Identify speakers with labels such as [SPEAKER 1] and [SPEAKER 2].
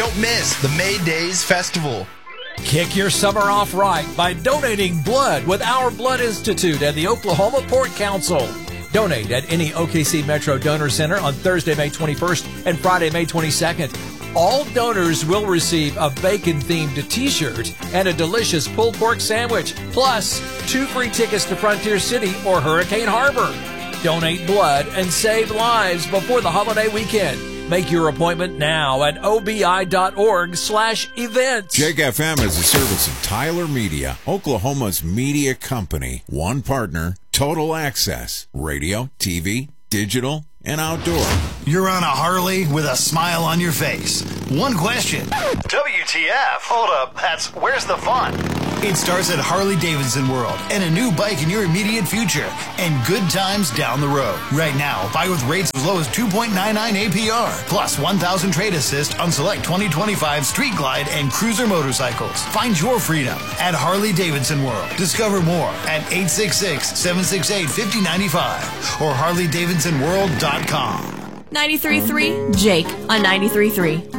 [SPEAKER 1] Don't miss the May Days Festival.
[SPEAKER 2] Kick your summer off right by donating blood with Our Blood Institute and the Oklahoma Port Council. Donate at any OKC Metro Donor Center on Thursday, May 21st and Friday, May 22nd. All donors will receive a bacon-themed T-shirt and a delicious pulled pork sandwich, plus 2 free tickets to Frontier City or Hurricane Harbor. Donate blood and save lives before the holiday weekend. Make your appointment now at obi.org/events.
[SPEAKER 3] Jake FM is a service of Tyler Media, Oklahoma's media company. One partner, total access, radio, TV, digital, and outdoor.
[SPEAKER 4] You're on a Harley with a smile on your face. One question. WTF? Hold up. Where's the fun? It starts at Harley-Davidson World and a new bike in your immediate future and good times down the road. Right now, buy with rates as low as 2.99 APR plus 1,000 trade assist on select 2025 Street Glide and Cruiser motorcycles. Find your freedom at Harley-Davidson World. Discover more at 866-768-5095 or harleydavidsonworld.com.
[SPEAKER 5] 93.3 Jake on 93.3.